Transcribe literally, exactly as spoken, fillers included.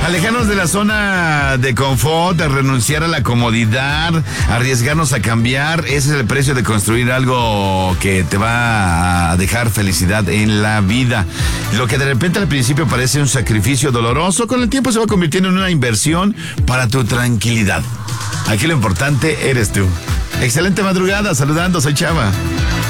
Alejarnos de la zona de confort, a renunciar a la comodidad, arriesgarnos a cambiar, ese es el precio de construir algo que te va a dejar felicidad en la vida. Lo que de repente al principio parece un sacrificio doloroso, con el tiempo se va convirtiendo en una inversión para tu tranquilidad. Aquí lo importante eres tú. Excelente madrugada, saludando, soy Chava.